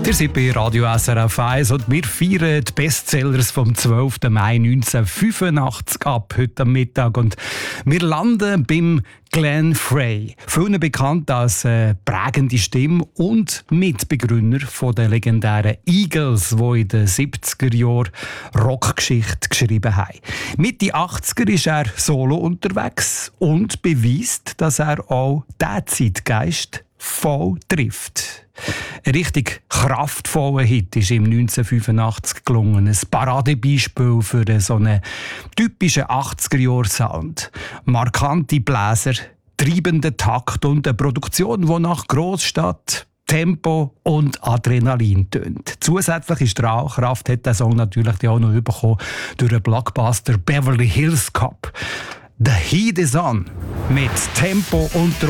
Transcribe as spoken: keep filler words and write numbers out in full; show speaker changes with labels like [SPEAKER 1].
[SPEAKER 1] Ihr seid bei Radio S R F eins und wir feiern die Bestsellers vom zwölften Mai neunzehnhundertfünfundachtzig ab, heute am Mittag. Und wir landen beim Glenn Frey, vielen bekannt als äh, prägende Stimme und Mitbegründer von der legendären Eagles, die in den siebziger Jahren Rockgeschichte geschrieben haben. Mitte achtziger ist er solo unterwegs und beweist, dass er auch diesen Zeitgeist voll trifft. Ein richtig kraftvoller Hit ist ihm neunzehnhundertfünfundachtzig gelungen. Ein Paradebeispiel für so einen typischen achtziger-Jahr-Sound. Markante Bläser, treibender Takt und eine Produktion, die nach Großstadt, Tempo und Adrenalin tönt. Zusätzliche Strahlkraft hat der Song natürlich auch noch bekommen durch den Blockbuster Beverly Hills Cop. The Heat is on mit Tempo und